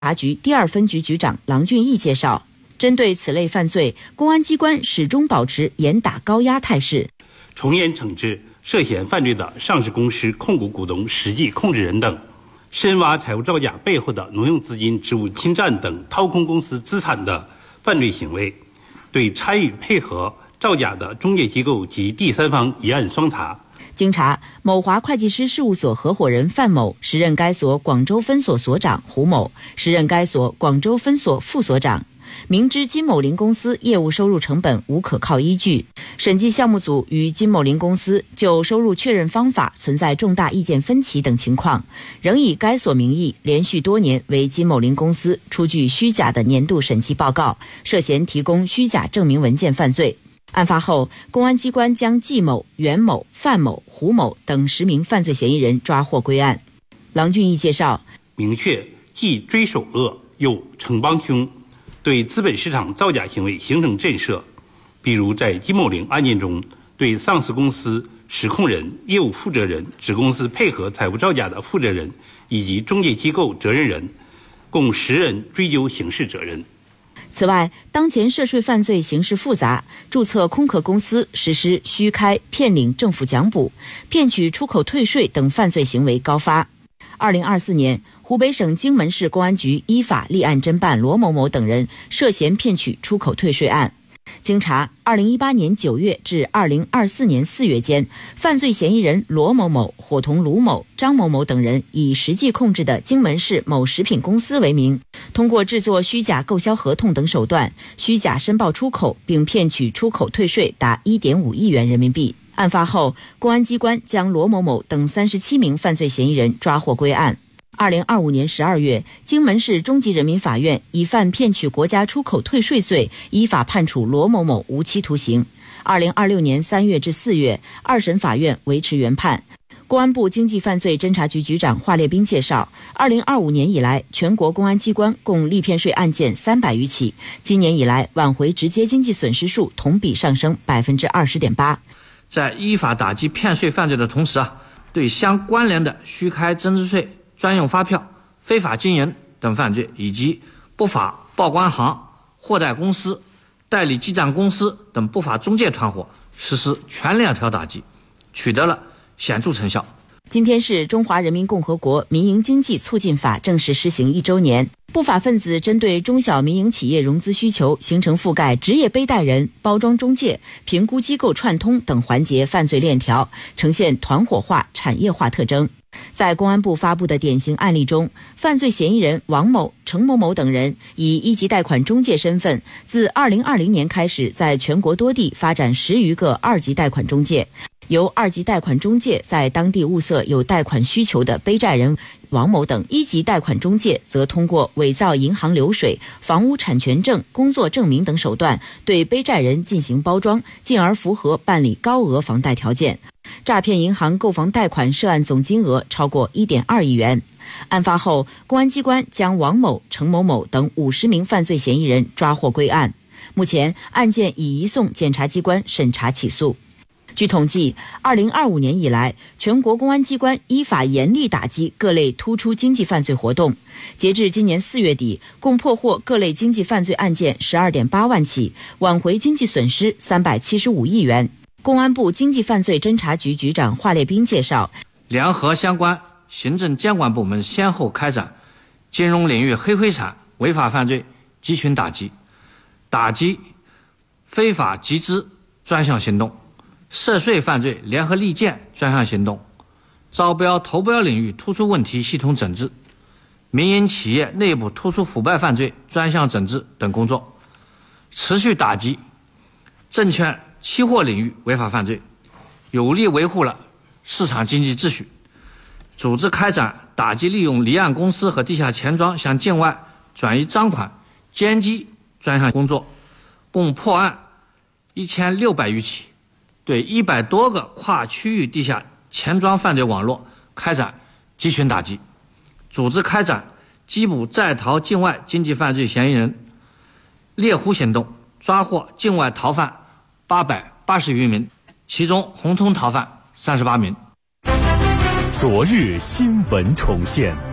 察局第2分局局长郎俊义介绍，针对此类犯罪，公安机关始终保持严打高压态势， 从严惩治涉嫌犯罪的上市公司控股股东、实际控制人等，深挖财务造假背后的挪用资金、职务侵占等掏空公司资产的犯罪行为，对参与配合造假的中介机构及第三方一案双查。 经查，某华会计师事务所合伙人范某时任该所广州分所所长胡某时任该所广州分所副所长，明知金某林公司业务收入成本无可靠依据，审计项目组与金某林公司就收入确认方法存在重大意见分歧等情况，仍以该所名义连续多年为金某林公司出具虚假的年度审计报告，涉嫌提供虚假证明文件犯罪。案发后，公安机关将季某、袁某、范某、胡某等10名犯罪嫌疑人抓获归案。郎俊义介绍， 明确既追首恶又惩帮凶，对资本市场造假行为形成震慑。比如在金某林案件中，对上市公司实控人、业务负责人、子公司配合财务造假的负责人以及中介机构责任人共10人追究刑事责任。 此外，当前涉税犯罪形势复杂，注册空壳公司实施虚开、骗领政府奖补、骗取出口退税等犯罪行为高发。2024年，湖北省荆门市公安局依法立案侦办罗某某等人涉嫌骗取出口退税案。经查，2018年9月至2024年4月间，犯罪嫌疑人罗某某伙同卢某、张某某等人以实际控制的荆门市某食品公司为名，通过制作虚假购销合同等手段，虚假申报出口并骗取出口退税达1.5亿元人民币。案发后，公安机关将罗某某等37名犯罪嫌疑人抓获归案。2025年12月，荆门市中级人民法院以犯骗取国家出口退税罪，依法判处罗某某无期徒刑。2026年3月至4月，2审法院维持原判。公安部经济犯罪侦查局局长华烈斌介绍，2025年以来，全国公安机关共立骗税案件300余起，今年以来挽回直接经济损失数同比上升20.8%。 在依法打击骗税犯罪的同时对相关联的虚开增值税、专用发票、非法经营等犯罪，以及不法报关行、货代公司、代理记账公司等不法中介团伙实施全链条打击，取得了显著成效。 今天是中华人民共和国民营经济促进法正式施行1周年。不法分子针对中小民营企业融资需求，形成覆盖职业背贷人、包装中介、评估机构串通等环节犯罪链条，呈现团伙化、产业化特征。在公安部发布的典型案例中，犯罪嫌疑人王某、程某某等人以一级贷款中介身份，自2020年开始，在全国多地发展10余个2级贷款中介。由2级贷款中介在当地物色有贷款需求的背债人王某等，1级贷款中介则通过伪造银行流水、房屋产权证、工作证明等手段对背债人进行包装，进而符合办理高额房贷条件。诈骗银行购房贷款涉案总金额超过1.2亿元。案发后，公安机关将王某、程某某等50名犯罪嫌疑人抓获归案。目前，案件已移送检察机关审查起诉。据统计，2025年以来，全国公安机关依法严厉打击各类突出经济犯罪活动。截至今年4月底，共破获各类经济犯罪案件12.8万起，挽回经济损失375亿元。公安部经济犯罪侦查局局长华烈斌介绍， 联合相关行政监管部门先后开展金融领域黑灰产违法犯罪集群打击、打击非法集资专项行动、涉税犯罪联合利剑专项行动、招标投标领域突出问题系统整治、民营企业内部突出腐败犯罪专项整治等工作，持续打击证券期货领域违法犯罪，有力维护了市场经济秩序，组织开展打击利用离岸公司和地下钱庄向境外转移赃款奸机专项工作，共破案1600余起，对100多个跨区域地下钱庄犯罪网络开展集群打击，组织开展缉捕在逃境外经济犯罪嫌疑人猎狐行动，抓获境外逃犯880余名，其中红通逃犯38名。 昨日新闻重现。